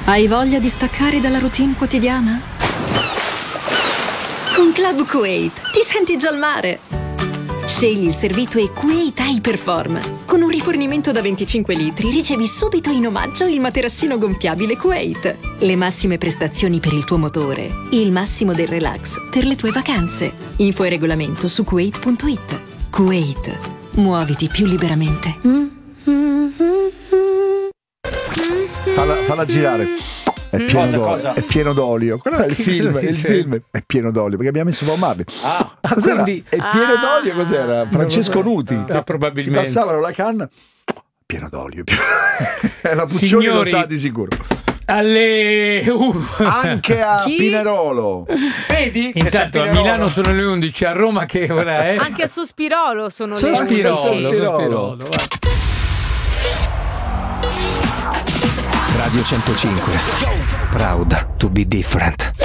Hai voglia di staccare dalla routine quotidiana? Con Club Kuwait ti senti già al mare. Scegli il servitue Kuwait Hyperform. Con un rifornimento da 25 litri ricevi subito in omaggio il materassino gonfiabile Kuwait. Le massime prestazioni per il tuo motore. Il massimo del relax per le tue vacanze. Info e regolamento su kuwait.it. Kuwait. Muoviti più liberamente. Falla girare. È pieno d'olio. Cosa? È pieno d'olio. Quello è il film. Il film è pieno d'olio perché abbiamo messo Bob Marley. Cos'era? Quindi È pieno d'olio. Cos'era? Francesco Nuti. probabilmente. Si passavano la canna. Pieno d'olio. La Puccioni lo sa di sicuro. Anche a Pinerolo. Vedi? Che Intanto a Milano sono le 11, a Roma che ora è? Anche a Sospirolo sono le Sospirolo. Radio 105. Proud to be different.